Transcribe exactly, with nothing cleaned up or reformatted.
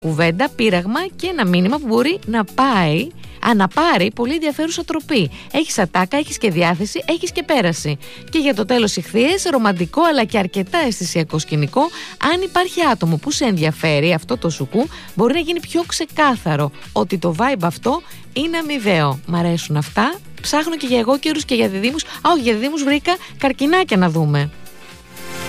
κουβέντα, πείραγμα και ένα μήνυμα που μπορεί να πάει, α, να πάρει πολύ ενδιαφέρουσα τροπή. Έχεις ατάκα, έχεις και διάθεση, έχεις και πέραση. Και για το τέλος ηχθείες, ρομαντικό αλλά και αρκετά αισθησιακό σκηνικό. Αν υπάρχει άτομο που σε ενδιαφέρει αυτό το σουκού, μπορεί να γίνει πιο ξεκάθαρο ότι το vibe αυτό είναι αμοιβαίο. Μ' αρέσουν αυτά. Ψάχνω και για εγώ καιρούς και για διδήμους. Α, όχι, για διδήμους βρήκα καρκινάκια να δούμε.